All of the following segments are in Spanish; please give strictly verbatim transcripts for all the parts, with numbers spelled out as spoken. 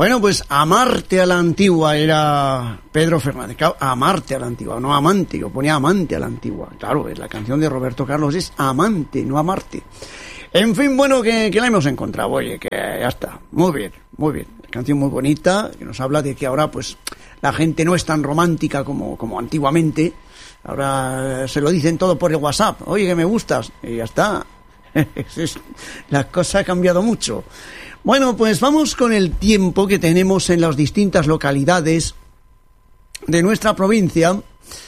Bueno, pues amarte a la antigua era Pedro Fernández. Claro, amarte a la antigua, no amante. Yo ponía amante a la antigua. Claro, la canción de Roberto Carlos es amante, no amarte. En fin, bueno, que, que la hemos encontrado. Oye, que ya está. Muy bien, muy bien. Canción muy bonita, que nos habla de que ahora, pues, la gente no es tan romántica como, como antiguamente. Ahora se lo dicen todo por el WhatsApp. Oye, que me gustas. Y ya está. La cosa ha cambiado mucho. Bueno, pues vamos con el tiempo que tenemos en las distintas localidades de nuestra provincia.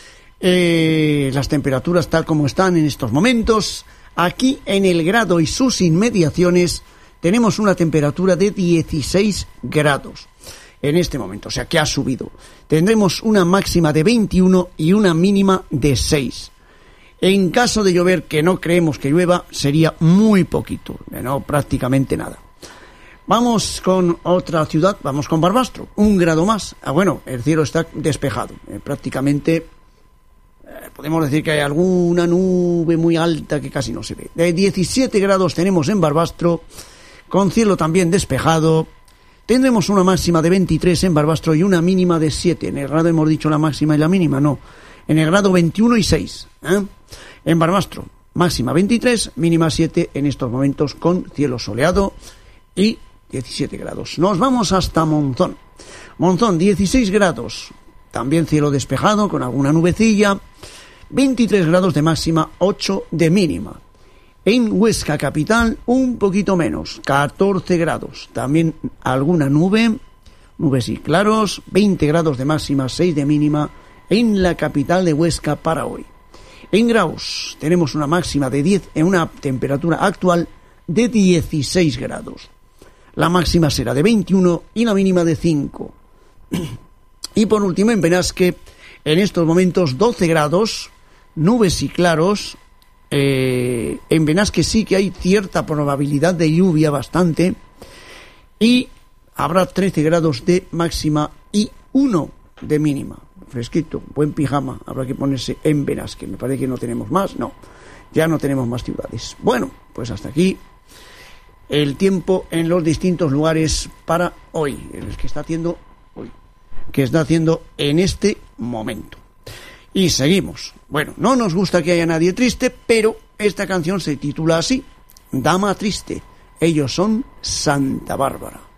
Eh, las temperaturas tal como están en estos momentos. Aquí en El Grado y sus inmediaciones tenemos una temperatura de dieciséis grados en este momento, o sea que ha subido. Tendremos una máxima de veintiuno y una mínima de seis. En caso de llover, que no creemos que llueva, sería muy poquito, no prácticamente nada. Vamos con otra ciudad, vamos con Barbastro, un grado más. Ah, bueno, el cielo está despejado, eh, prácticamente eh, podemos decir que hay alguna nube muy alta que casi no se ve. De diecisiete grados tenemos en Barbastro, con cielo también despejado. Tendremos una máxima de veintitrés en Barbastro y una mínima de siete. En el grado hemos dicho la máxima y la mínima, no. En el grado veintiuno y seis. ¿eh? En Barbastro, máxima veintitrés, mínima siete en estos momentos con cielo soleado y diecisiete grados. Nos vamos hasta Monzón. Monzón, dieciséis grados, también cielo despejado con alguna nubecilla, veintitrés grados de máxima, ocho de mínima. En Huesca capital, un poquito menos, catorce grados, también alguna nube, nubes y claros, veinte grados de máxima, seis de mínima, en la capital de Huesca para hoy. En grados tenemos una máxima de diez, en una temperatura actual de dieciséis grados. La máxima será de veintiuno y la mínima de cinco. Y por último en Benasque, en estos momentos doce grados, nubes y claros. Eh, en Benasque sí que hay cierta probabilidad de lluvia bastante. Y habrá trece grados de máxima y uno de mínima. Fresquito, buen pijama, habrá que ponerse en Benasque. Me parece que no tenemos más, no, ya no tenemos más ciudades. Bueno, pues hasta aquí el tiempo en los distintos lugares para hoy, el que está haciendo hoy, que está haciendo en este momento. Y seguimos. Bueno, no nos gusta que haya nadie triste, pero esta canción se titula así, Dama Triste. Ellos son Santa Bárbara.